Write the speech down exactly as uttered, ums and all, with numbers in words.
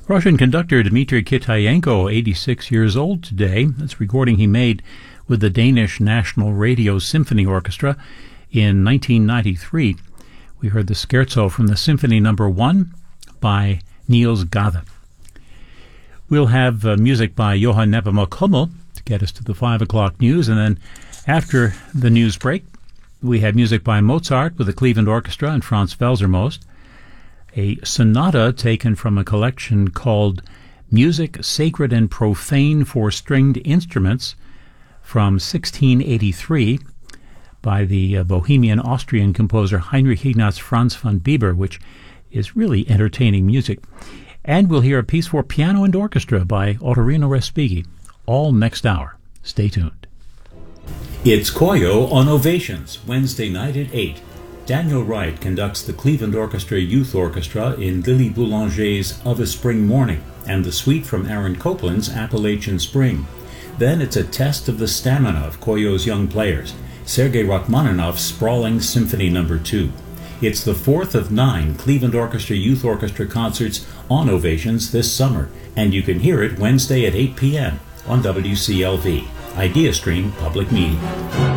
Russian conductor Dmitry Kitayenko, eighty-six years old today. That's a recording he made with the Danish National Radio Symphony Orchestra in nineteen ninety-three. We heard the scherzo from the Symphony Number One by Niels Gade. We'll have uh, music by Johann Nepomuk Hummel to get us to the five o'clock news, and then after the news break, we have music by Mozart with the Cleveland Orchestra and Franz Felsermost, a sonata taken from a collection called Music Sacred and Profane for Stringed Instruments from sixteen eighty-three by the uh, Bohemian Austrian composer Heinrich Ignaz Franz von Bieber, which is really entertaining music. And we'll hear a piece for piano and orchestra by Ottorino Respighi, all next hour. Stay tuned. It's Koyo on Ovations, Wednesday night at eight. Daniel Wright conducts the Cleveland Orchestra Youth Orchestra in Lily Boulanger's Of a Spring Morning and the suite from Aaron Copland's Appalachian Spring. Then it's a test of the stamina of Koyo's young players, Sergei Rachmaninoff's sprawling Symphony Number Two. It's the fourth of nine Cleveland Orchestra Youth Orchestra concerts on Ovations this summer, and you can hear it Wednesday at eight p.m. on W C L V, IdeaStream Public Media.